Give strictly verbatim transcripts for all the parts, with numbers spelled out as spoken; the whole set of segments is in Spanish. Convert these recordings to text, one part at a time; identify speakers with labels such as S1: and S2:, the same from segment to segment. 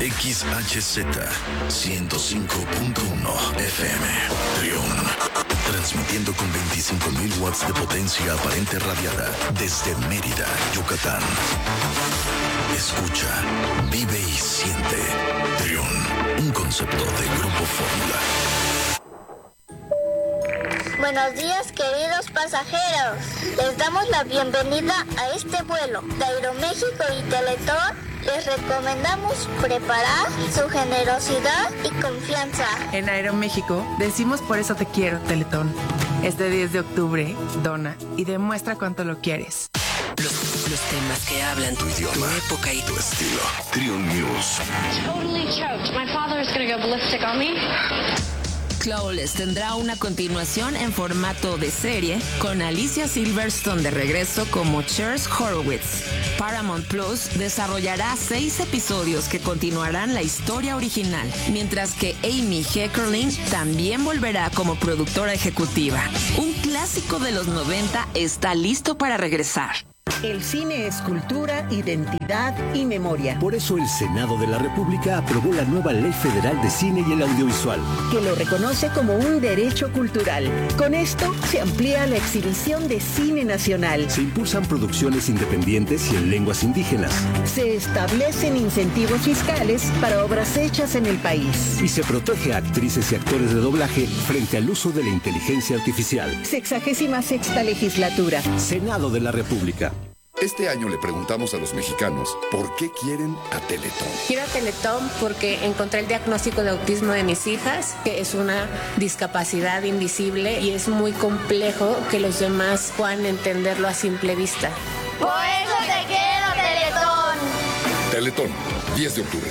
S1: X H Z ciento cinco punto uno F M. Trión. Transmitiendo con veinticinco mil watts de potencia aparente radiada desde Mérida, Yucatán. Escucha, vive y siente. Trión. Un concepto de Grupo Fórmula.
S2: Buenos días, queridos pasajeros. Les damos la bienvenida a este vuelo de Aeroméxico y Teletón. Les recomendamos preparar su generosidad y confianza.
S3: En Aeroméxico decimos por eso te quiero, Teletón. Este diez de octubre, dona y demuestra cuánto lo quieres.
S4: Los, los temas que hablan tu idioma, tu época y
S1: tu estilo. Trión News.
S5: Totally choked. My father is going to go ballistic on me.
S6: Clueless tendrá una continuación en formato de serie con Alicia Silverstone de regreso como Cher's Horowitz. Paramount Plus desarrollará seis episodios que continuarán la historia original, mientras que Amy Heckerling también volverá como productora ejecutiva. Un clásico de los noventa está listo para regresar.
S7: El cine es cultura, identidad y memoria.
S8: Por eso el Senado de la República aprobó la nueva Ley Federal de Cine y el Audiovisual,
S7: que lo reconoce como un derecho cultural. Con esto se amplía la exhibición de cine nacional.
S8: Se impulsan producciones independientes y en lenguas indígenas.
S7: Se establecen incentivos fiscales para obras hechas en el país.
S8: Y se protege a actrices y actores de doblaje frente al uso de la inteligencia artificial.
S7: Sexagésima sexta legislatura.
S8: Senado de la República.
S9: Este año le preguntamos a los mexicanos por qué quieren a Teletón.
S10: Quiero a Teletón porque encontré el diagnóstico de autismo de mis hijas, que es una discapacidad invisible y es muy complejo que los demás puedan entenderlo a simple vista.
S2: Por eso te quiero, Teletón.
S9: Teletón, diez de octubre.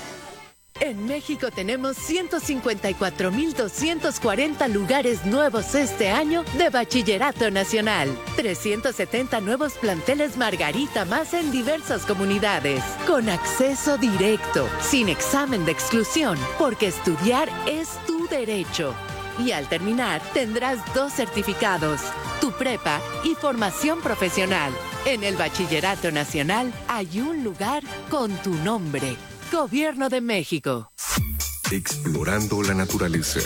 S11: En México tenemos ciento cincuenta y cuatro mil doscientos cuarenta lugares nuevos este año de Bachillerato Nacional. trescientos setenta nuevos planteles Margarita más en diversas comunidades. Con acceso directo, sin examen de exclusión, porque estudiar es tu derecho. Y al terminar tendrás dos certificados, tu prepa y formación profesional. En el Bachillerato Nacional hay un lugar con tu nombre. Gobierno de México.
S9: Explorando la naturaleza.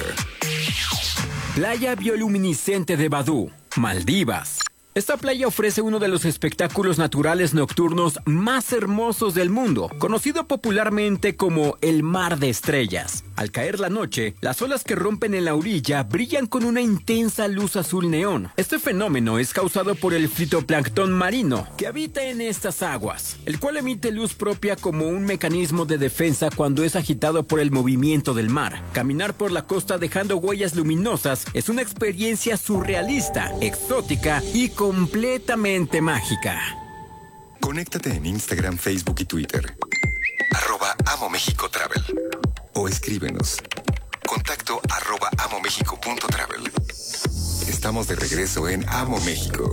S12: Playa bioluminiscente de Badú, Maldivas. Esta playa ofrece uno de los espectáculos naturales nocturnos más hermosos del mundo, conocido popularmente como el Mar de Estrellas. Al caer la noche, las olas que rompen en la orilla brillan con una intensa luz azul neón. Este fenómeno es causado por el fitoplancton marino, que habita en estas aguas, el cual emite luz propia como un mecanismo de defensa cuando es agitado por el movimiento del mar. Caminar por la costa dejando huellas luminosas es una experiencia surrealista, exótica y completamente mágica.
S13: Conéctate en Instagram, Facebook y Twitter. Arroba Amo México Travel. O escríbenos. Contacto arroba amomexico.travel. Estamos de regreso en Amo México.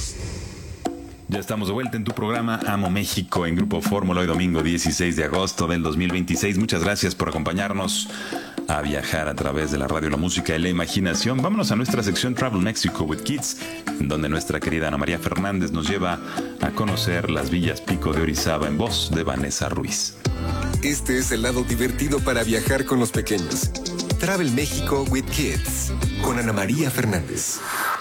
S14: Ya estamos de vuelta en tu programa Amo México en Grupo Fórmula, hoy domingo dieciséis de agosto del dos mil veintiséis. Muchas gracias por acompañarnos a viajar a través de la radio, la música y la imaginación. Vámonos a nuestra sección Travel Mexico with Kids, donde nuestra querida Ana María Fernández nos lleva a conocer las villas Pico de Orizaba en voz de Vanessa Ruiz.
S13: Este es el lado divertido para viajar con los pequeños. Travel México with Kids, con Ana María Fernández.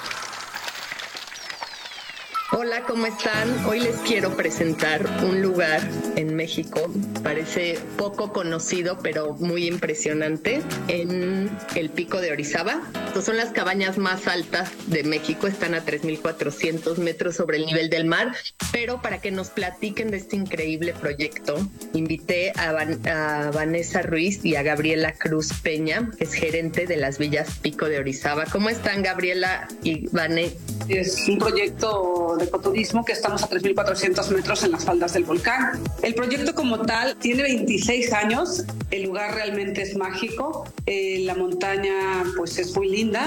S15: Hola, ¿cómo están? Hoy les quiero presentar un lugar en México, parece poco conocido, pero muy impresionante, en el Pico de Orizaba. Estas son las cabañas más altas de México, están a tres mil cuatrocientos metros sobre el nivel del mar, pero para que nos platiquen de este increíble proyecto, invité a, Van- a Vanessa Ruiz y a Gabriela Cruz Peña, que es gerente de las villas Pico de Orizaba. ¿Cómo están, Gabriela y Vané?
S16: Es un proyecto de ecoturismo que estamos a tres mil cuatrocientos metros en las faldas del volcán. El proyecto como tal tiene veintiséis años, el lugar realmente es mágico, eh, la montaña pues es muy linda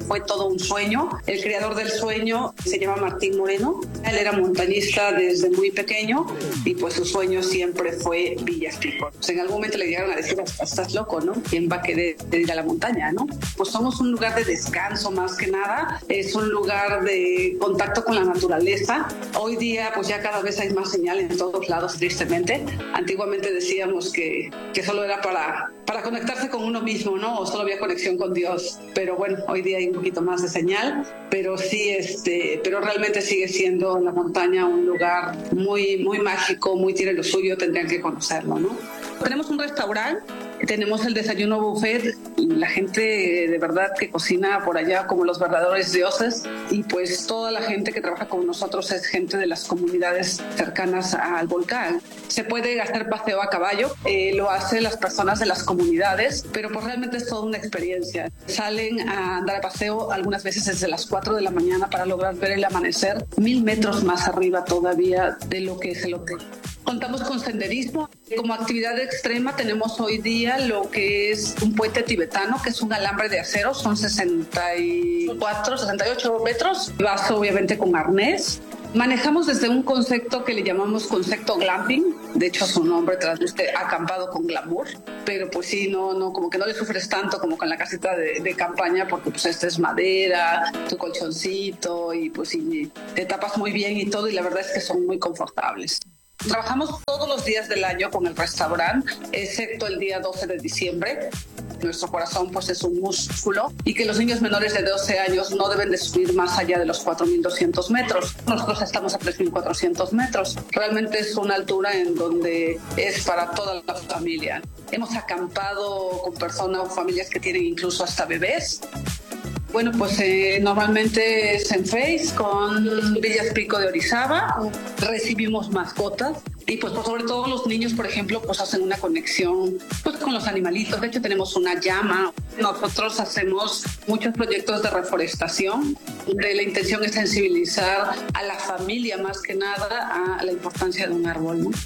S16: fue todo un sueño. El creador del sueño se llama Martín Moreno. Él era montañista desde muy pequeño y pues su sueño siempre fue Villas Pico. Pues en algún momento le llegaron a decir, estás loco, ¿no? ¿Quién va a querer ir a la montaña, no? Pues somos un lugar de descanso más que nada. Es un lugar de contacto con la naturaleza. Hoy día pues ya cada vez hay más señal en todos lados, tristemente. Antiguamente decíamos que, que solo era para, para conectarse con uno mismo, ¿no? O solo había conexión con Dios. Pero bueno, hoy día hay un poquito más de señal. Pero sí, este, pero realmente sigue siendo la montaña un lugar muy, muy mágico, muy tiene lo suyo, tendrían que conocerlo, ¿no? Tenemos un restaurante, tenemos el desayuno buffet, la gente de verdad que cocina por allá como los verdaderos dioses, y pues toda la gente que trabaja con nosotros es gente de las comunidades cercanas al volcán. Se puede hacer paseo a caballo, eh, lo hacen las personas de las comunidades, pero pues realmente es toda una experiencia. Salen a andar a paseo algunas veces desde las cuatro de la mañana para lograr ver el amanecer mil metros más arriba todavía de lo que es el hotel. Contamos con senderismo. Como actividad extrema tenemos hoy día lo que es un puente tibetano, que es un alambre de acero, son sesenta y cuatro, sesenta y ocho metros, vas obviamente con arnés. Manejamos desde un concepto que le llamamos concepto glamping, de hecho su nombre traduce acampado con glamour, pero pues sí, no, no, como que no le sufres tanto como con la casita de, de campaña, porque pues esta es madera, tu colchoncito y pues sí, te tapas muy bien y todo, y la verdad es que son muy confortables. Trabajamos todos los días del año con el restaurante, excepto el día doce de diciembre. Nuestro corazón pues es un músculo y que los niños menores de doce años no deben de subir más allá de los cuatro mil doscientos metros. Nosotros estamos a tres mil cuatrocientos metros. Realmente es una altura en donde es para toda la familia. Hemos acampado con personas o familias que tienen incluso hasta bebés. Bueno, pues eh, normalmente es en Face con Villas Pico de Orizaba, recibimos mascotas y pues, pues sobre todo los niños, por ejemplo, pues hacen una conexión pues con los animalitos. De hecho tenemos una llama. Nosotros hacemos muchos proyectos de reforestación, de la intención es sensibilizar a la familia más que nada a la importancia de un árbol, ¿no?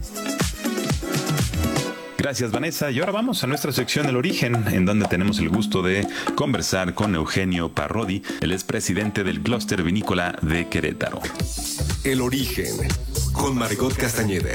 S14: Gracias, Vanessa. Y ahora vamos a nuestra sección El Origen, en donde tenemos el gusto de conversar con Eugenio Parrodi, el expresidente del Clúster Vinícola de Querétaro.
S9: El Origen, con Margot Castañeda.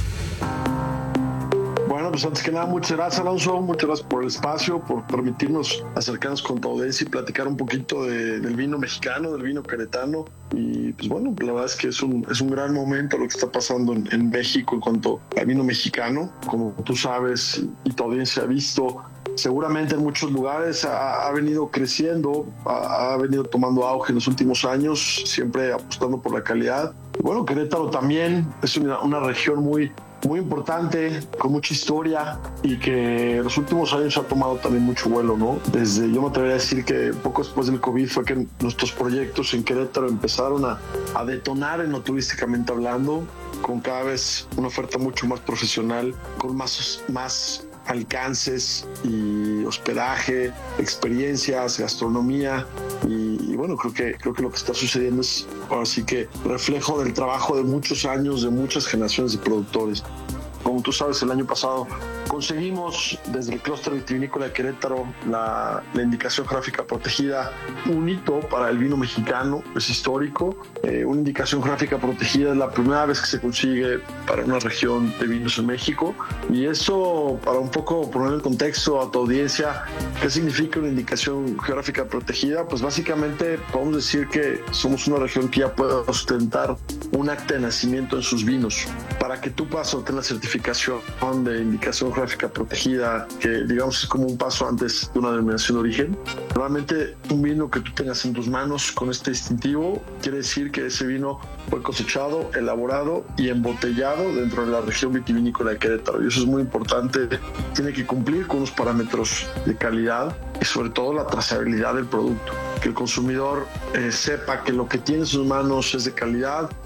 S17: Bueno, pues antes que nada, muchas gracias, Alonso, muchas gracias por el espacio, por permitirnos acercarnos con tu audiencia y platicar un poquito de, del vino mexicano, del vino queretano. Y pues bueno, la verdad es que es un, es un gran momento lo que está pasando en, en México en cuanto al vino mexicano. Como tú sabes y tu audiencia ha visto, seguramente en muchos lugares ha, ha venido creciendo, ha, ha venido tomando auge en los últimos años, siempre apostando por la calidad. Y bueno, Querétaro también es una, una región muy muy importante, con mucha historia y que en los últimos años ha tomado también mucho vuelo, ¿no? Desde, yo me atrevería a decir que poco después del COVID fue que nuestros proyectos en Querétaro empezaron a, a detonar en lo turísticamente hablando, con cada vez una oferta mucho más profesional, con más, más alcances y hospedaje, experiencias, gastronomía y, y bueno, creo que, creo que lo que está sucediendo es ahora sí que reflejo del trabajo de muchos años, de muchas generaciones de productores. Como tú sabes, el año pasado conseguimos desde el Clúster Vitivinícola de Querétaro la, la indicación geográfica protegida, un hito para el vino mexicano, es histórico. Eh, una indicación geográfica protegida es la primera vez que se consigue para una región de vinos en México. Y eso, para un poco poner el contexto a tu audiencia, ¿qué significa una indicación geográfica protegida? Pues básicamente podemos decir que somos una región que ya puede ostentar un acta de nacimiento en sus vinos. Para que tú puedas obtener la certificación de indicación geográfica protegida, que digamos es como un paso antes de una denominación de origen, normalmente un vino que tú tengas en tus manos con este distintivo quiere decir que ese vino fue cosechado, elaborado y embotellado dentro de la región vitivinícola de Querétaro. Y eso es muy importante. Tiene que cumplir con unos parámetros de calidad y sobre todo la trazabilidad del producto. Que el consumidor eh, sepa que lo que tiene en sus manos es de calidad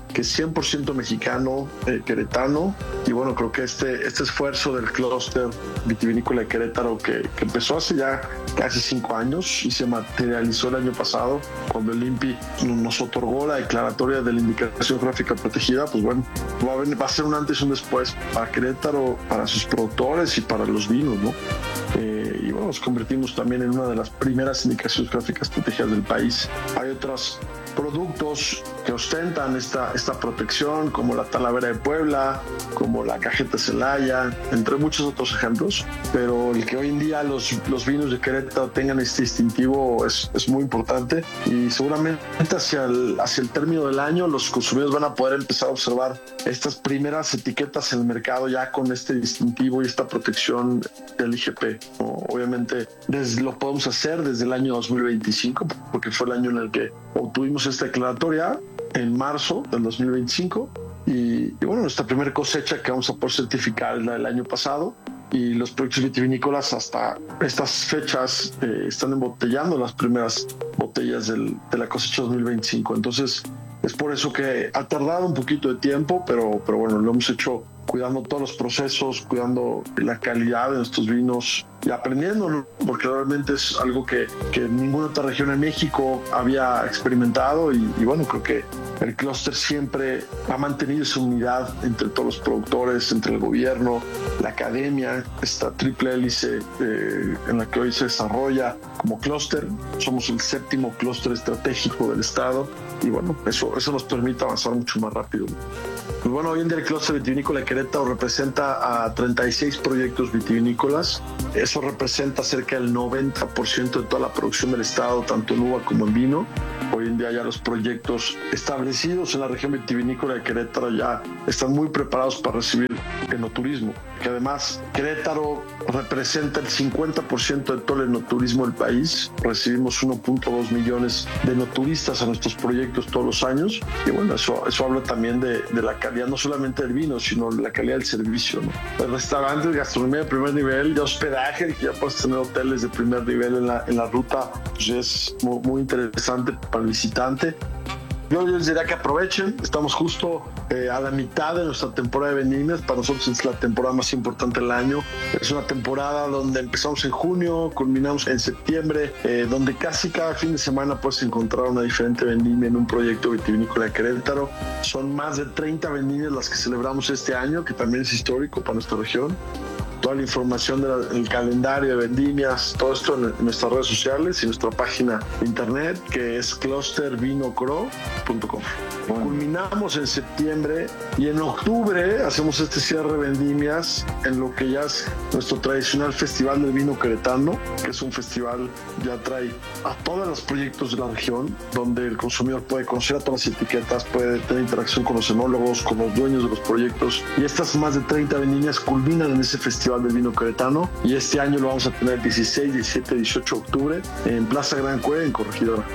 S17: que es cien por ciento mexicano, eh, queretano. Y bueno, creo que este, este esfuerzo del clúster vitivinícola de Querétaro, que, que empezó hace ya casi cinco años y se materializó el año pasado, cuando el INPI nos otorgó la declaratoria de la indicación geográfica protegida, pues bueno, va a, venir, va a ser un antes y un después para Querétaro, para sus productores y para los vinos, ¿no? Eh, y bueno, nos convertimos también en una de las primeras indicaciones geográficas protegidas del país. Hay otros productos que ostentan esta, esta protección, como la Talavera de Puebla, como la Cajeta Celaya, entre muchos otros ejemplos, pero el que hoy en día los, los vinos de Querétaro tengan este distintivo es, es muy importante, y seguramente hacia el, hacia el término del año los consumidores van a poder empezar a observar estas primeras etiquetas en el mercado ya con este distintivo y esta protección del I G P, ¿no? Obviamente desde, lo podemos hacer desde el año dos mil veinticinco, porque fue el año en el que obtuvimos esta declaratoria, en marzo del dos mil veinticinco, y, y bueno, nuestra primera cosecha que vamos a poder certificar es la del año pasado, y los productos vitivinícolas hasta estas fechas eh, están embotellando las primeras botellas del, de la cosecha dos mil veinticinco. Entonces es por eso que ha tardado un poquito de tiempo, pero, pero bueno, lo hemos hecho cuidando todos los procesos, cuidando la calidad de nuestros vinos y aprendiendo, ¿no? Porque realmente es algo que, que ninguna otra región en México había experimentado, y, y bueno, creo que el clúster siempre ha mantenido esa unidad entre todos los productores, entre el gobierno, la academia, esta triple hélice eh, en la que hoy se desarrolla como clúster. Somos el séptimo clúster estratégico del estado, y bueno, eso, eso nos permite avanzar mucho más rápido. Pues bueno, hoy en día el clúster vitivinícola de Querétaro representa a treinta y seis proyectos vitivinícolas. Eso representa cerca del noventa por ciento de toda la producción del estado, tanto en uva como en vino. Hoy en día ya los proyectos establecidos en la región vitivinícola de Querétaro ya están muy preparados para recibir enoturismo, que además Querétaro representa el cincuenta por ciento de todo el enoturismo del país. Recibimos uno punto dos millones de enoturistas a nuestros proyectos todos los años, y bueno, eso, eso habla también de, de la calidad, no solamente del vino, sino la calidad del servicio, ¿no? El restaurante, gastronomía de primer nivel, de hospedaje, que ya puedes tener hoteles de primer nivel en la, en la ruta, pues es muy, muy interesante para el visitante. Yo les diría que aprovechen, estamos justo eh, a la mitad de nuestra temporada de vendimias. Para nosotros es la temporada más importante del año. Es una temporada donde empezamos en junio, culminamos en septiembre, eh, donde casi cada fin de semana puedes encontrar una diferente vendimia en un proyecto vitivinícola de Querétaro. Son más de treinta vendimias las que celebramos este año, que también es histórico para nuestra región. Toda la información del calendario de vendimias, todo esto en, en nuestras redes sociales y nuestra página de internet, que es cluster vino cro punto com. Bueno. Culminamos en septiembre, y en octubre hacemos este cierre de vendimias en lo que ya es nuestro tradicional Festival del Vino Queretano, que es un festival que ya trae a todos los proyectos de la región, donde el consumidor puede conocer a todas las etiquetas, puede tener interacción con los enólogos, con los dueños de los proyectos, y estas más de treinta vendimias culminan en ese Festival del Vino Queretano, y este año lo vamos a tener dieciséis, diecisiete, dieciocho de octubre en Plaza Gran Cue, en Corregidora.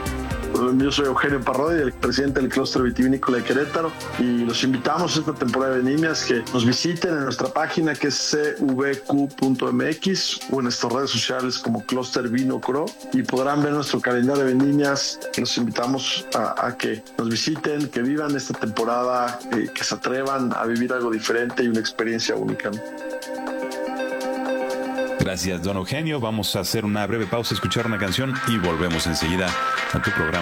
S17: Yo soy Eugenio Parrodi, el presidente del clúster vitivinícola de Querétaro, y los invitamos a esta temporada de vendimias que nos visiten en nuestra página, que es c v q punto m x, o en nuestras redes sociales como Cluster Vino Cro, y podrán ver nuestro calendario de vendimias. Los invitamos a, a que nos visiten, que vivan esta temporada, eh, que se atrevan a vivir algo diferente y una experiencia única.
S14: Gracias, don Eugenio. Vamos a hacer una breve pausa, escuchar una canción y volvemos enseguida a tu programa